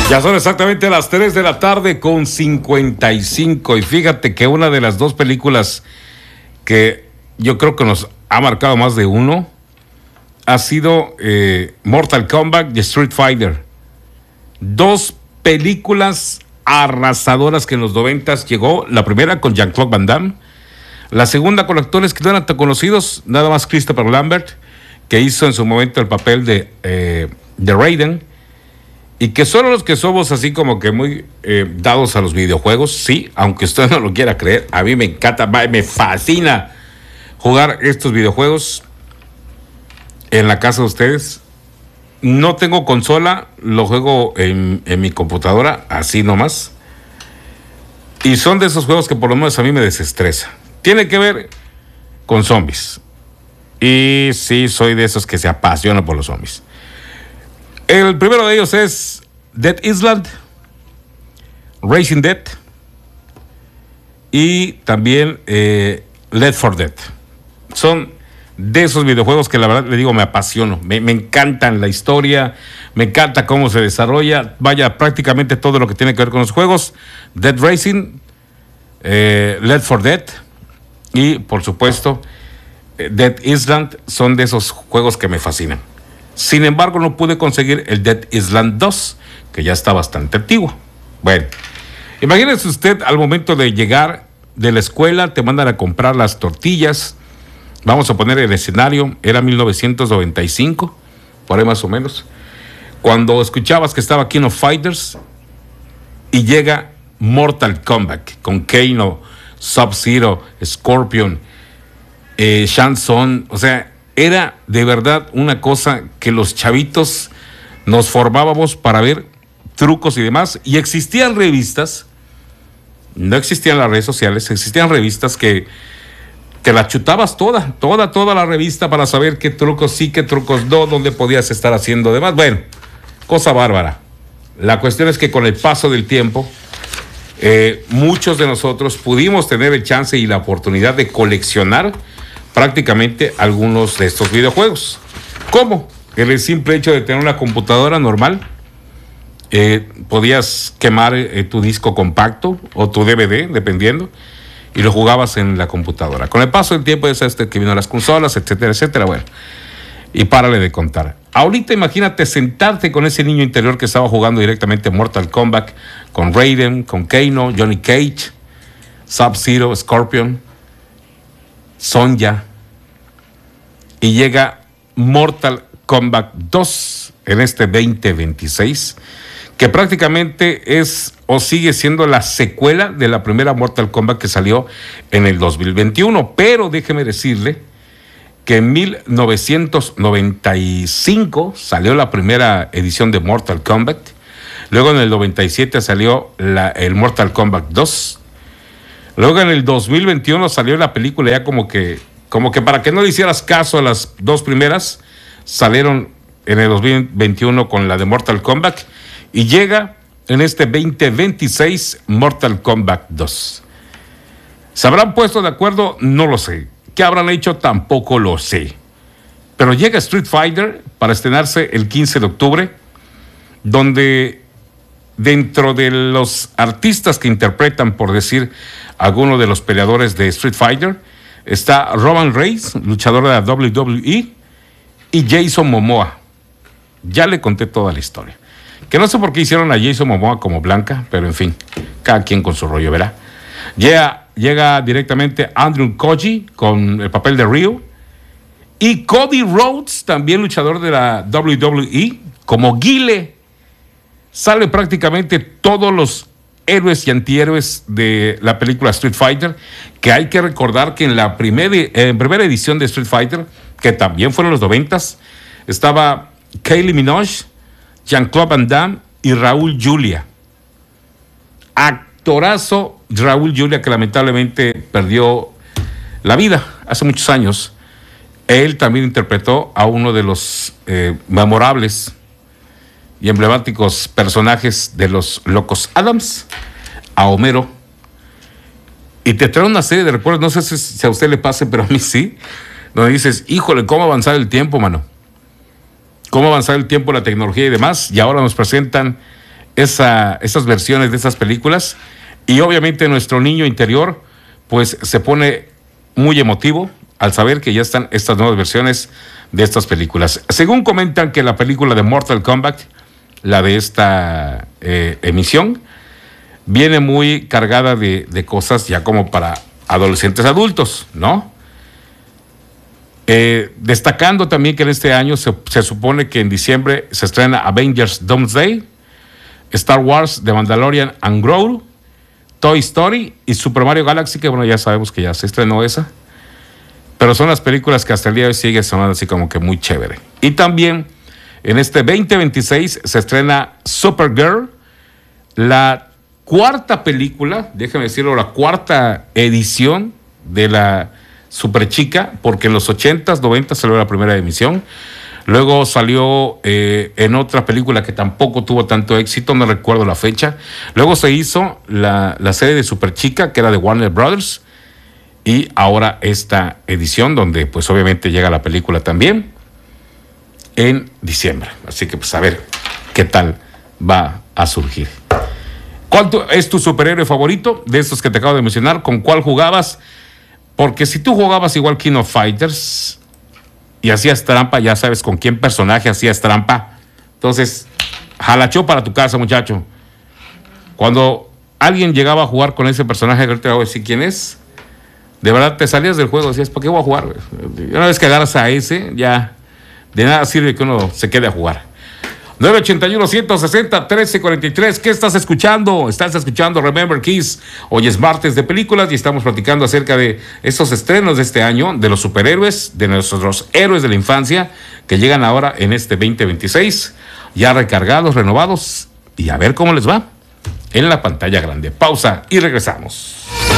Ya son exactamente las 3 de la tarde con 55. Y fíjate que una de las dos películas que yo creo que nos ha marcado más de uno ha sido Mortal Kombat y Street Fighter. Dos películas arrasadoras que en los 90 llegó. La primera con Jean-Claude Van Damme. La segunda con actores que no eran tan conocidos, nada más Christopher Lambert, que hizo en su momento el papel de Raiden. Y que solo los que somos así como que muy dados a los videojuegos, sí, aunque usted no lo quiera creer, a mí me encanta, me fascina jugar estos videojuegos en la casa de ustedes. No tengo consola, lo juego en mi computadora, así nomás. Y son de esos juegos que por lo menos a mí me desestresa. Tiene que ver con zombies. Y sí, soy de esos que se apasionan por los zombies. El primero de ellos es Dead Island, Racing Dead y también Left 4 Dead. Son de esos videojuegos que la verdad le digo me apasiono. Me encantan la historia, me encanta cómo se desarrolla. Vaya, prácticamente todo lo que tiene que ver con los juegos. Dead Racing, Left 4 Dead y por supuesto Dead Island son de esos juegos que me fascinan. Sin embargo, no pude conseguir el Dead Island 2, que ya está bastante antiguo. Bueno, imagínese usted al momento de llegar de la escuela, te mandan a comprar las tortillas. Vamos a poner el escenario, era 1995, por ahí más o menos. Cuando escuchabas que estaba King of Fighters y llega Mortal Kombat con Kano, Sub-Zero, Scorpion, Shang Tsung, o sea, era de verdad una cosa que los chavitos nos formábamos para ver trucos y demás. Y existían revistas, no existían las redes sociales, existían revistas que la chutabas toda la revista para saber qué trucos sí, qué trucos no, dónde podías estar haciendo demás. Bueno, cosa bárbara. La cuestión es que con el paso del tiempo, muchos de nosotros pudimos tener el chance y la oportunidad de coleccionar prácticamente algunos de estos videojuegos. ¿Cómo? El simple hecho de tener una computadora normal, podías quemar tu disco compacto o tu DVD, dependiendo, y lo jugabas en la computadora. Con el paso del tiempo, ya sabes que vino las consolas, etcétera, etcétera, bueno, y párale de contar. Ahorita imagínate sentarte con ese niño interior que estaba jugando directamente Mortal Kombat, con Raiden, con Kano, Johnny Cage, Sub-Zero, Scorpion, Sonya, y llega Mortal Kombat 2 en este 2026, que prácticamente es o sigue siendo la secuela de la primera Mortal Kombat que salió en el 2021, pero déjeme decirle que en 1995 salió la primera edición de Mortal Kombat, luego en el 97 salió el Mortal Kombat 2, luego en el 2021 salió la película ya como que para que no le hicieras caso a las dos primeras, salieron en el 2021 con la de Mortal Kombat y llega en este 2026 Mortal Kombat 2. ¿Se habrán puesto de acuerdo? No lo sé. ¿Qué habrán hecho? Tampoco lo sé. Pero llega Street Fighter para estrenarse el 15 de octubre, donde dentro de los artistas que interpretan, por decir, algunos de los peleadores de Street Fighter, está Roman Reigns, luchador de la WWE, y Jason Momoa. Ya le conté toda la historia. Que no sé por qué hicieron a Jason Momoa como Blanca, pero en fin, cada quien con su rollo, ¿verdad? Llega directamente Andrew Koji con el papel de Ryu, y Cody Rhodes, también luchador de la WWE, como Guile. Sale prácticamente todos los héroes y antihéroes de la película Street Fighter, que hay que recordar que en la primera edición de Street Fighter, que también fueron los 90s, estaba Kylie Minogue, Jean-Claude Van Damme y Raúl Julia. Actorazo Raúl Julia, que lamentablemente perdió la vida hace muchos años. Él también interpretó a uno de los memorables y emblemáticos personajes de los Locos Adams, a Homero. Y te trae una serie de recuerdos, no sé si a usted le pase, pero a mí sí, donde dices, híjole, cómo avanzar el tiempo, mano. Cómo avanzar el tiempo, la tecnología y demás. Y ahora nos presentan esas versiones de esas películas, y obviamente nuestro niño interior pues se pone muy emotivo al saber que ya están estas nuevas versiones de estas películas. Según comentan que la película de Mortal Kombat, la de esta emisión, viene muy cargada de cosas ya como para adolescentes adultos, ¿no? Destacando también que en este año se supone que en diciembre se estrena Avengers Doomsday, Star Wars, The Mandalorian and Grogu, Toy Story y Super Mario Galaxy, que bueno, ya sabemos que ya se estrenó esa, pero son las películas que hasta el día de hoy sigue sonando así como que muy chévere. Y también en este 2026 se estrena Supergirl, la cuarta película, déjame decirlo, la cuarta edición de la Super Chica, porque en los 80s, 90s salió la primera emisión. Luego salió en otra película que tampoco tuvo tanto éxito, no recuerdo la fecha. Luego se hizo la serie de Super Chica, que era de Warner Brothers. Y ahora esta edición, donde pues obviamente llega la película también en diciembre. Así que pues a ver qué tal va a surgir. ¿Cuál es tu superhéroe favorito de estos que te acabo de mencionar? ¿Con cuál jugabas? Porque si tú jugabas igual King of Fighters y hacías trampa, ya sabes con quién personaje hacías trampa. Entonces, jalachó para tu casa, muchacho. Cuando alguien llegaba a jugar con ese personaje, que te voy a decir quién es, de verdad te salías del juego, decías, ¿por qué voy a jugar? Y una vez que agarras a ese, ya de nada sirve que uno se quede a jugar. 981-160-1343. ¿Qué estás escuchando? Estás escuchando Remember Kiss. Hoy es martes de películas y estamos platicando acerca de estos estrenos de este año, de los superhéroes, de nuestros héroes de la infancia que llegan ahora en este 2026, ya recargados, renovados, y a ver cómo les va en la pantalla grande. Pausa y regresamos.